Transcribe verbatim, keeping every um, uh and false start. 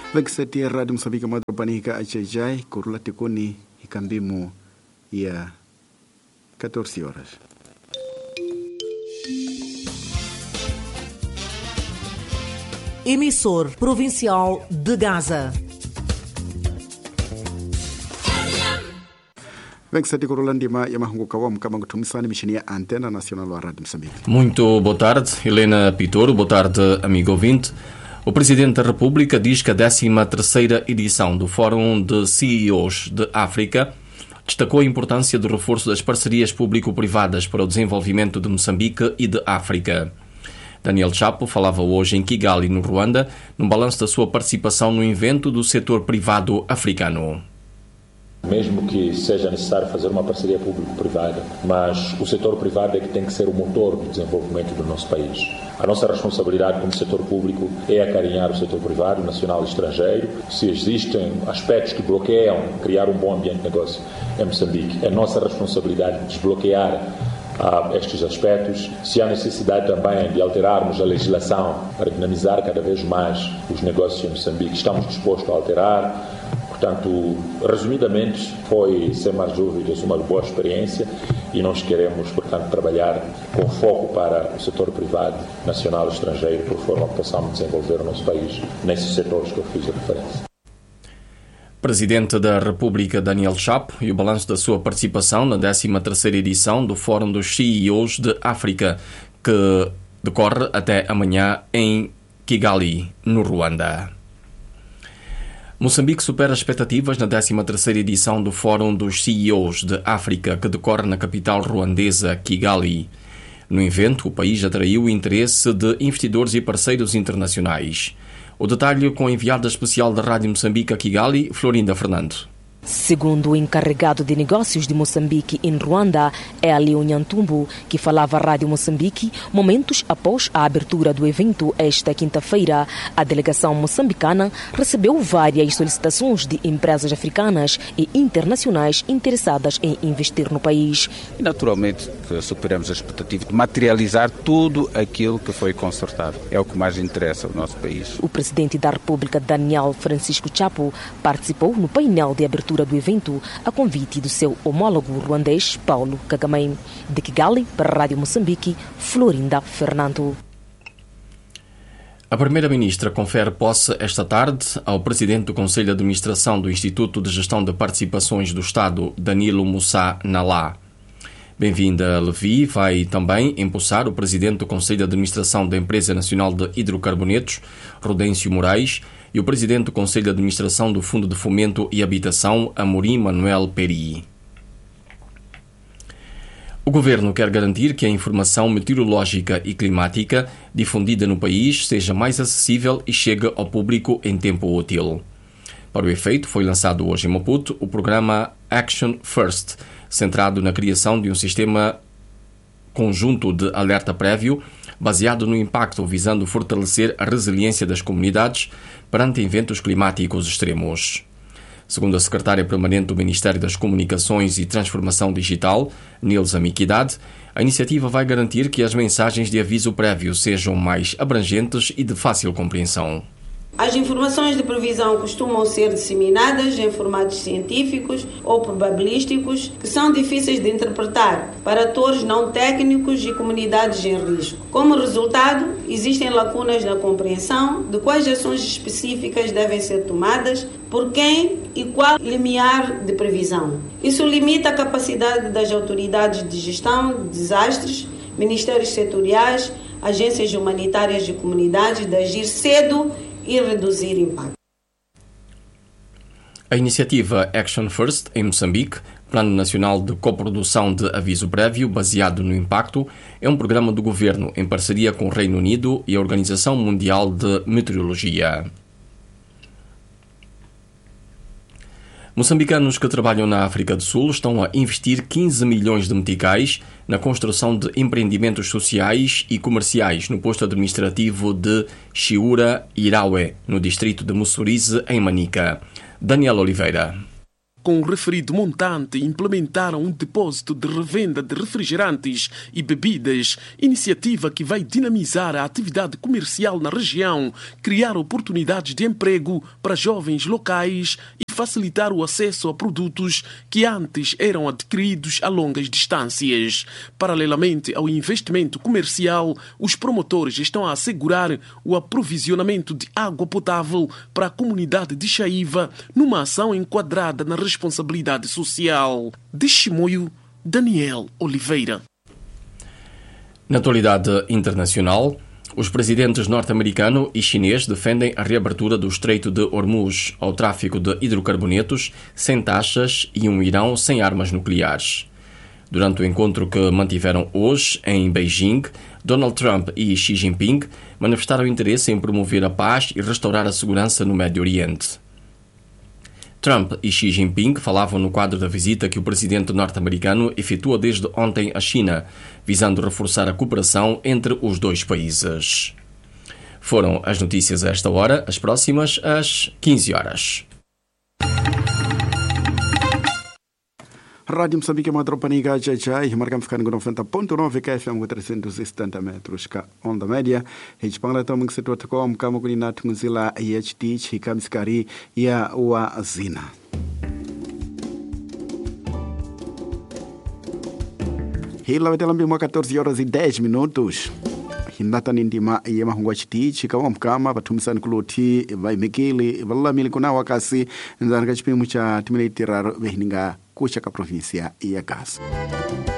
Vekiseti ya Radio Msambiki Madropanika Achajai Kurula Tikuni Ikambimu ya catorze horas. Emissor Provincial de Gaza. Vekiseti Kurula Ndima ya Mahunguka wa Mkama Kutumisani mishini ya Antena Nacional wa Radio Msambiki. Muito boa tarde, Helena Pitoro. Boa tarde, amigo ouvinte. O Presidente da República diz que a décima terceira edição do Fórum de C E Os de África destacou a importância do reforço das parcerias público-privadas para o desenvolvimento de Moçambique e de África. Daniel Chapo falava hoje em Kigali, no Ruanda, num balanço da sua participação no evento do setor privado africano. Mesmo que seja necessário fazer uma parceria público-privada, mas o setor privado é que tem que ser o motor do desenvolvimento do nosso país. A nossa responsabilidade como setor público é acarinhar o setor privado, nacional e estrangeiro. Se existem aspectos que bloqueiam criar um bom ambiente de negócio em Moçambique, é nossa responsabilidade desbloquear ah, estes aspectos. Se há necessidade também de alterarmos a legislação para dinamizar cada vez mais os negócios em Moçambique, estamos dispostos a alterar. Portanto, resumidamente, foi, sem mais dúvidas, uma boa experiência e nós queremos, portanto, trabalhar com foco para o setor privado, nacional e estrangeiro, por forma que possamos desenvolver o nosso país nesses setores que eu fiz a referência. Presidente da República Daniel Chapo e o balanço da sua participação na décima terceira edição do Fórum dos C E Os de África, que decorre até amanhã em Kigali, no Ruanda. Moçambique supera as expectativas na décima terceira edição do Fórum dos C E Os de África, que decorre na capital ruandesa, Kigali. No evento, o país atraiu o interesse de investidores e parceiros internacionais. O detalhe com a enviada especial da Rádio Moçambique a Kigali, Florinda Fernando. Segundo o encarregado de negócios de Moçambique em Ruanda, Hélio Nhantumbo, que falava à Rádio Moçambique, momentos após a abertura do evento esta quinta-feira, a delegação moçambicana recebeu várias solicitações de empresas africanas e internacionais interessadas em investir no país. E naturalmente superamos a expectativa de materializar tudo aquilo que foi concertado. É o que mais interessa ao nosso país. O presidente da República, Daniel Francisco Chapo, participou no painel de abertura do evento a convite do seu homólogo ruandês Paulo Kagame. De Kigali, para a Rádio Moçambique, Florinda Fernando. A Primeira-Ministra confere posse esta tarde ao Presidente do Conselho de Administração do Instituto de Gestão de Participações do Estado, Danilo Moussa Nalá. Bem-vinda, Levi. Vai também empossar o Presidente do Conselho de Administração da Empresa Nacional de Hidrocarbonetos, Rodêncio Moraes, e o Presidente do Conselho de Administração do Fundo de Fomento e Habitação, Amorim Manuel Peri. O Governo quer garantir que a informação meteorológica e climática difundida no país seja mais acessível e chegue ao público em tempo útil. Para o efeito, foi lançado hoje em Maputo o programa Action First, centrado na criação de um sistema conjunto de alerta prévio baseado no impacto, visando fortalecer a resiliência das comunidades perante eventos climáticos extremos. Segundo a secretária permanente do Ministério das Comunicações e Transformação Digital, Nilza Miquidade, a iniciativa vai garantir que as mensagens de aviso prévio sejam mais abrangentes e de fácil compreensão. As informações de previsão costumam ser disseminadas em formatos científicos ou probabilísticos que são difíceis de interpretar para atores não técnicos e comunidades em risco. Como resultado, existem lacunas na compreensão de quais ações específicas devem ser tomadas, por quem e qual limiar de previsão. Isso limita a capacidade das autoridades de gestão de desastres, ministérios setoriais, agências humanitárias de comunidades de agir cedo e reduzir impacto. A iniciativa Action First, em Moçambique, Plano Nacional de Coprodução de Aviso Prévio baseado no impacto, é um programa do Governo em parceria com o Reino Unido e a Organização Mundial de Meteorologia. Moçambicanos que trabalham na África do Sul estão a investir quinze milhões de meticais na construção de empreendimentos sociais e comerciais no posto administrativo de Chiura Iraue, no distrito de Mussurize, em Manica. Daniel Oliveira. Com o referido montante, implementaram um depósito de revenda de refrigerantes e bebidas, iniciativa que vai dinamizar a atividade comercial na região, criar oportunidades de emprego para jovens locais e facilitar o acesso a produtos que antes eram adquiridos a longas distâncias. Paralelamente ao investimento comercial, os promotores estão a assegurar o aprovisionamento de água potável para a comunidade de Chaiva, numa ação enquadrada na responsabilidade social. De Chimoio, Daniel Oliveira. Na atualidade internacional, os presidentes norte-americano e chinês defendem a reabertura do Estreito de Hormuz ao tráfico de hidrocarbonetos sem taxas e um Irão sem armas nucleares. Durante o encontro que mantiveram hoje em Beijing, Donald Trump e Xi Jinping manifestaram interesse em promover a paz e restaurar a segurança no Médio Oriente. Trump e Xi Jinping falavam no quadro da visita que o presidente norte-americano efetua desde ontem à China, visando reforçar a cooperação entre os dois países. Foram as notícias a esta hora, as próximas às quinze horas. Rádio Moçambique, uma tropa niga jajai, marcamos ficando com noventa ponto nove K F M com trezentos e setenta metros, ka onda média. Hej pangla tamu que se trata com kama kunina tungzila H D hikamiskari ya wa zina. Hila vetelambi mwa quatorze horas e dez minutos. Hinata nindima ya mahungwa chitichi kama mkama batumisani kuloti vai mekili vala mili kuna wakasi nzanaka chipimu cha timile tiraro behininga kuchaka provinsia ya Gaza.